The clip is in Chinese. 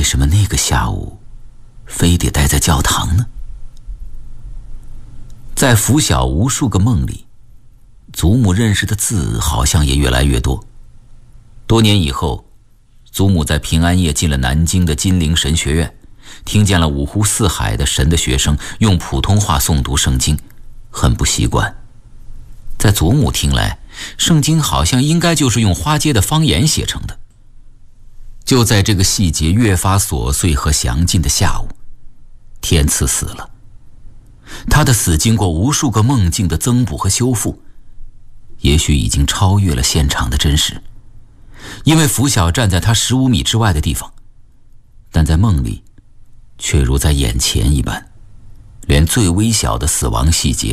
什么那个下午非得待在教堂呢？在拂晓无数个梦里，祖母认识的字好像也越来越多。多年以后，祖母在平安夜进了南京的金陵神学院，听见了五湖四海的神的学生用普通话诵读圣经，很不习惯。在祖母听来，圣经好像应该就是用花街的方言写成的。就在这个细节越发琐碎和详尽的下午，天赐死了。他的死经过无数个梦境的增补和修复，也许已经超越了现场的真实。因为拂晓站在他15米之外的地方，但在梦里却如在眼前一般，连最微小的死亡细节